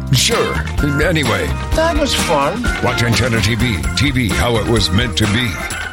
Sure. Anyway. That was fun. Watch Antenna TV. TV how it was meant to be.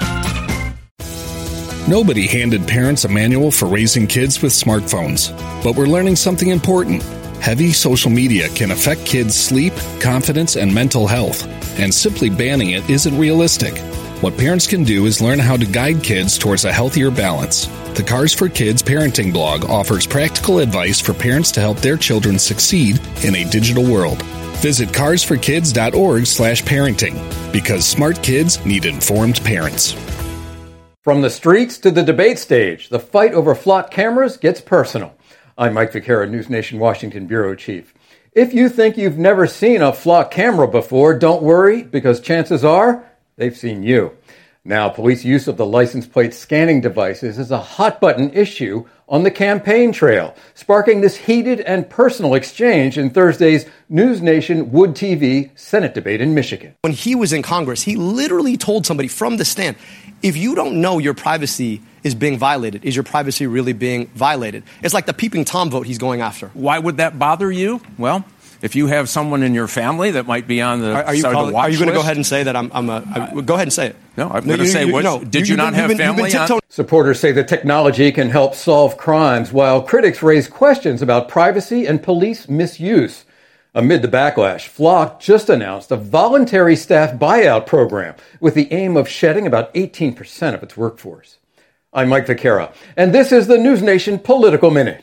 Nobody handed parents a manual for raising kids with smartphones. But we're learning something important. Heavy social media can affect kids' sleep, confidence, and mental health. And simply banning it isn't realistic. What parents can do is learn how to guide kids towards a healthier balance. The Cars for Kids parenting blog offers practical advice for parents to help their children succeed in a digital world. Visit carsforkids.org/parenting, because smart kids need informed parents. From the streets to the debate stage, the fight over flock cameras gets personal. I'm Mike Vaquera, News Nation Washington Bureau Chief. If you think you've never seen a flock camera before, don't worry, because chances are they've seen you. Now, police use of the license plate scanning devices is a hot-button issue on the campaign trail, sparking this heated and personal exchange in Thursday's News Nation Wood TV Senate debate in Michigan. When he was in Congress, he literally told somebody from the stand, if you don't know your privacy is being violated, is your privacy really being violated? It's like the peeping Tom vote he's going after. Why would that bother you? Well, if you have someone in your family that might be on the side of the watch list. Are you going to go ahead and say that go ahead and say it. No, I'm going to say, did you not have family on? Supporters say the technology can help solve crimes, while critics raise questions about privacy and police misuse. Amid the backlash, Flock just announced a voluntary staff buyout program with the aim of shedding about 18% of its workforce. I'm Mike Vaquera, and this is the News Nation Political Minute.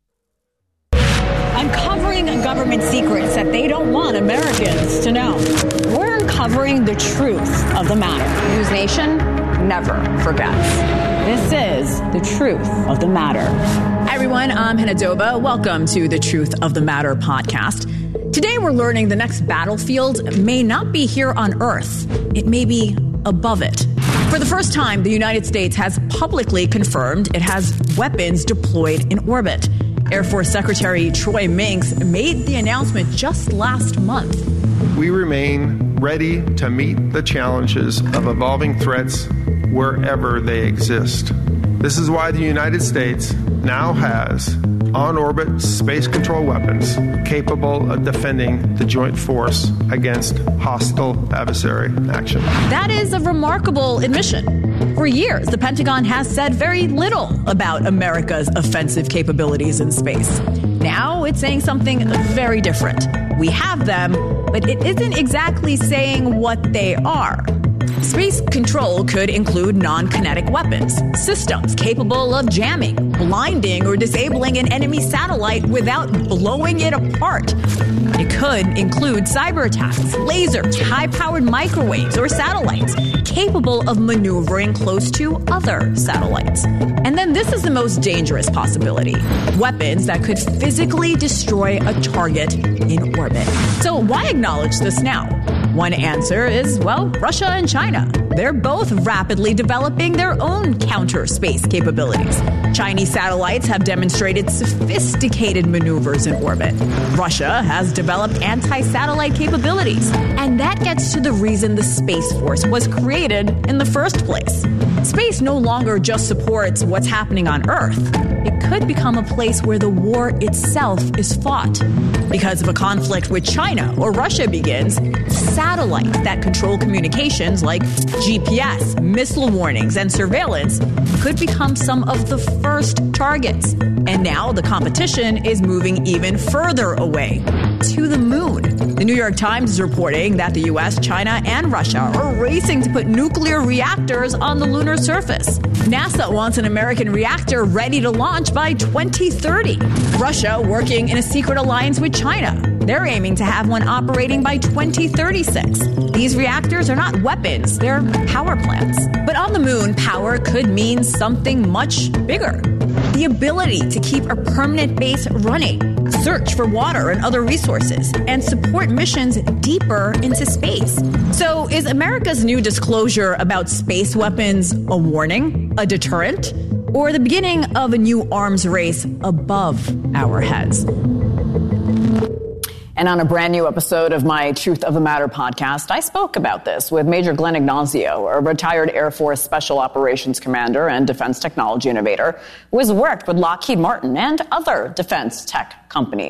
Uncovering government secrets that they don't want Americans to know. We're uncovering the truth of the matter. News Nation never forgets. This is the truth of the matter. Hi, everyone. I'm Hannah Doba. Welcome to the Truth of the Matter podcast. Today, we're learning the next battlefield may not be here on Earth. It may be above it. For the first time, the United States has publicly confirmed it has weapons deployed in orbit. Air Force Secretary Troy Minks made the announcement just last month. We remain ready to meet the challenges of evolving threats wherever they exist. This is why the United States now has on-orbit space control weapons capable of defending the joint force against hostile adversary action. That is a remarkable admission. For years, the Pentagon has said very little about America's offensive capabilities in space. Now it's saying something very different. We have them, but it isn't exactly saying what they are. Space control could include non-kinetic weapons, systems capable of jamming, blinding, or disabling an enemy satellite without blowing it apart. It could include cyber attacks, lasers, high-powered microwaves, or satellites capable of maneuvering close to other satellites. And then this is the most dangerous possibility: weapons that could physically destroy a target in orbit. So why acknowledge this now? One answer is, well, Russia and China. They're both rapidly developing their own counter-space capabilities. Chinese satellites have demonstrated sophisticated maneuvers in orbit. Russia has developed anti-satellite capabilities. And that gets to the reason the Space Force was created in the first place. Space no longer just supports what's happening on Earth. It could become a place where the war itself is fought. Because if a conflict with China or Russia begins, satellites that control communications like GPS, missile warnings, and surveillance could become some of the first targets. And now the competition is moving even further away, to the moon. The New York Times is reporting that the U.S., China, and Russia are racing to put nuclear reactors on the lunar surface. NASA wants an American reactor ready to launch by 2030. Russia working in a secret alliance with China. They're aiming to have one operating by 2036. These reactors are not weapons, they're power plants. But on the moon, power could mean something much bigger. The ability to keep a permanent base running, search for water and other resources, and support missions deeper into space. So is America's new disclosure about space weapons a warning, a deterrent, or the beginning of a new arms race above our heads? And on a brand new episode of my Truth of the Matter podcast, I spoke about this with Major Glenn Ignazio, a retired Air Force Special Operations Commander and defense technology innovator who has worked with Lockheed Martin and other defense tech companies.